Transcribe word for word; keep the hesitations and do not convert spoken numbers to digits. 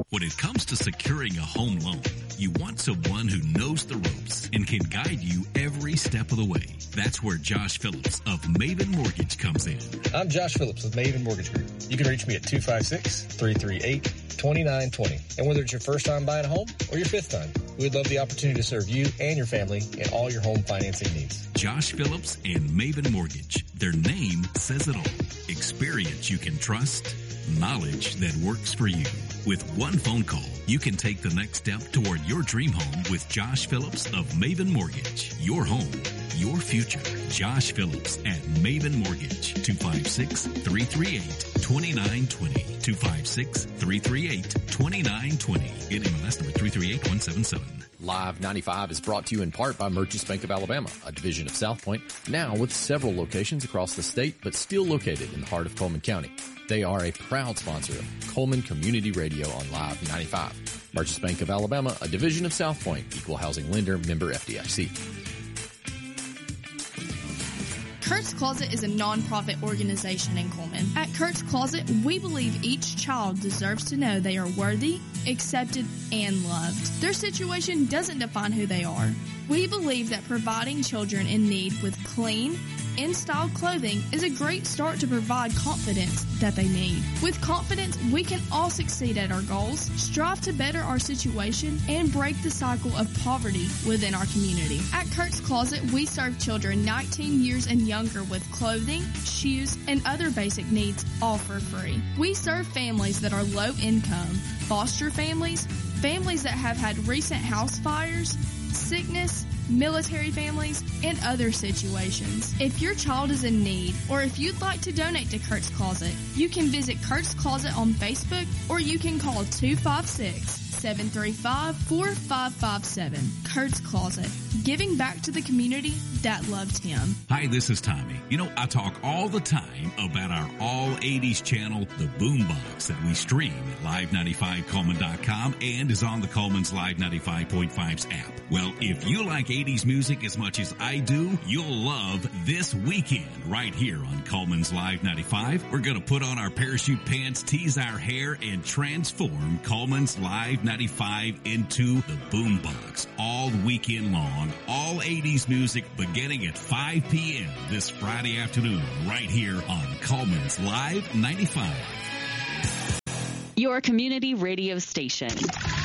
When it comes to securing a home loan, you want someone who knows the ropes and can guide you every step of the way. That's where Josh Phillips of Maven Mortgage comes in. I'm Josh Phillips with Maven Mortgage Group. You can reach me at two five six, three three eight, two nine two zero. And whether it's your first time buying a home or your fifth time, we'd love the opportunity to serve you and your family in all your home financing needs. Josh Phillips and Maven Mortgage. Their name says it all. Experience you can trust, knowledge that works for you. With one phone call, you can take the next step toward your dream home with Josh Phillips of Maven Mortgage. Your home, your future. Josh Phillips at Maven Mortgage. two five six, three three eight, two nine two zero. two five six, three three eight, two nine two zero. N M L S number three three eight one seven seven. Live ninety-five is brought to you in part by Merchants Bank of Alabama, a division of South Point, now with several locations across the state, but still located in the heart of Coleman County. They are a proud sponsor of Coleman Community Radio on Live ninety-five. Merchants Bank of Alabama, a division of South Point, equal housing lender, member F D I C. Kurt's Closet is a non-profit organization in Coleman. At Kurt's Closet, we believe each child deserves to know they are worthy, accepted, and loved. Their situation doesn't define who they are. We believe that providing children in need with clean, in-style clothing is a great start to provide confidence that they need. With confidence, we can all succeed at our goals, strive to better our situation, and break the cycle of poverty within our community. At Kurt's Closet, we serve children nineteen years and younger with clothing, shoes, and other basic needs, all for free. We serve families that are low income, foster families, families that have had recent house fires, sickness, military families, and other situations. If your child is in need, or if you'd like to donate to Kurt's Closet, you can visit Kurt's Closet on Facebook, or you can call two five six, seven three five, four five five seven. Kurt's Closet, giving back to the community that loved him. Hi, this is Tommy. You know, I talk all the time about our all eighties channel, The Boombox, that we stream at live ninety-five coleman dot com and is on the Coleman's Live ninety-five point five's app. Well, if you like eighties music as much as I do, you'll love This Weekend right here on Coleman's Live ninety-five. We're going to put on our parachute pants, tease our hair, and transform Coleman's Live ninety-five into the Boombox all weekend long. All eighties music beginning at five p.m. this Friday afternoon right here on Coleman's Live ninety-five. Your community radio station.